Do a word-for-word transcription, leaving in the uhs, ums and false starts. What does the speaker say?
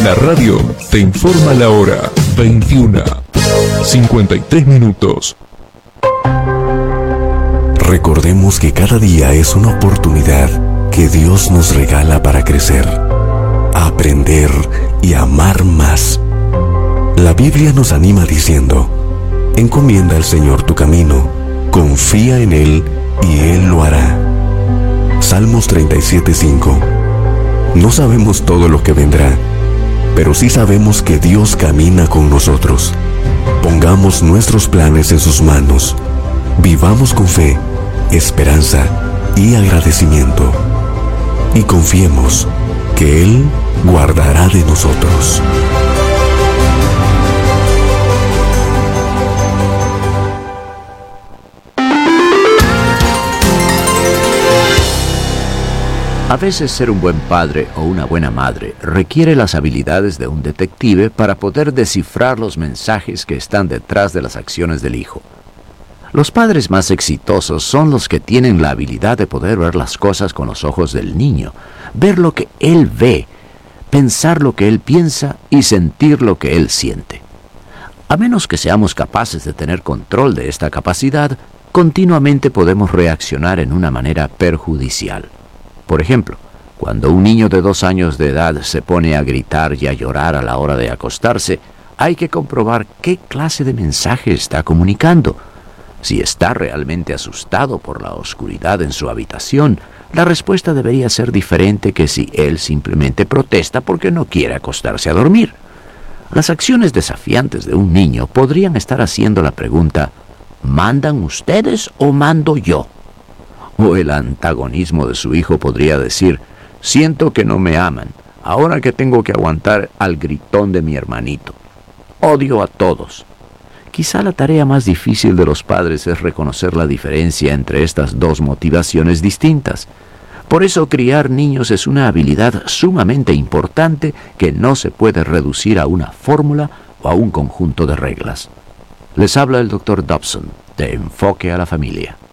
La radio te informa la hora veintiuna, cincuenta y tres minutos. Recordemos que cada día es una oportunidad que Dios nos regala para crecer, aprender y amar más. La Biblia nos anima diciendo: encomienda al Señor tu camino, confía en Él y Él lo hará. Salmos treinta y siete, cinco. No sabemos todo lo que vendrá, pero sí sabemos que Dios camina con nosotros. Pongamos nuestros planes en sus manos. Vivamos con fe, esperanza y agradecimiento. Y confiemos que Él guardará de nosotros. A veces ser un buen padre o una buena madre requiere las habilidades de un detective para poder descifrar los mensajes que están detrás de las acciones del hijo. Los padres más exitosos son los que tienen la habilidad de poder ver las cosas con los ojos del niño, ver lo que él ve, pensar lo que él piensa y sentir lo que él siente. A menos que seamos capaces de tener control de esta capacidad, continuamente podemos reaccionar en una manera perjudicial. Por ejemplo, cuando un niño de dos años de edad se pone a gritar y a llorar a la hora de acostarse, hay que comprobar qué clase de mensaje está comunicando. Si está realmente asustado por la oscuridad en su habitación, la respuesta debería ser diferente que si él simplemente protesta porque no quiere acostarse a dormir. Las acciones desafiantes de un niño podrían estar haciendo la pregunta: ¿mandan ustedes o mando yo? O el antagonismo de su hijo podría decir: siento que no me aman, ahora que tengo que aguantar al gritón de mi hermanito. Odio a todos. Quizá la tarea más difícil de los padres es reconocer la diferencia entre estas dos motivaciones distintas. Por eso criar niños es una habilidad sumamente importante que no se puede reducir a una fórmula o a un conjunto de reglas. Les habla el doctor Dobson, de Enfoque a la Familia.